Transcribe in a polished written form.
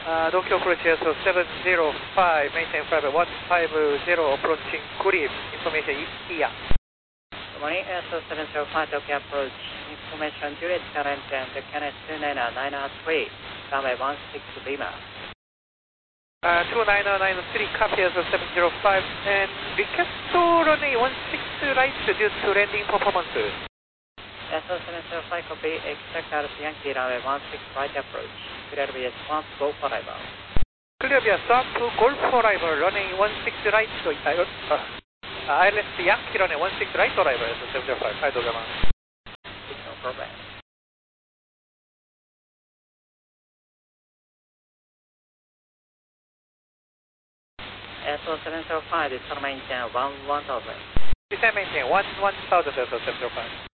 Tokyo approach ISO 705, maintain flight 150, approaching Kurib, information here. Good morning, ISO 705, Tokyo approach, information Juliet current and Kenneth 29993, runway 16 Lima. 29993, copy ISO 705, and request runway 16 right due to landing performance. ISO 705, copy, expect out Yankee runway 16 right approach. Clear via swamp, go for arrival. Clear via swamp, go for arrival, running 16 rightと言ったよ。ILS ヤンキーrunning 16 right arrival, ISO 705、ありがとうございます。 No problem. ISO 705, this is maintain 1000. Descend maintain 1000, ISO 705.